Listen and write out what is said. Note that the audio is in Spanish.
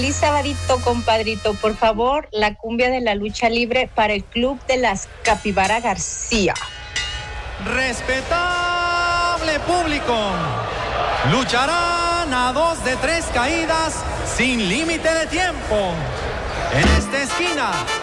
Feliz sabadito, compadrito. Por favor, la cumbia de la lucha libre para el Club de las Capibara García. Respetable público, lucharán a 2 de 3 caídas sin límite de tiempo. En esta esquina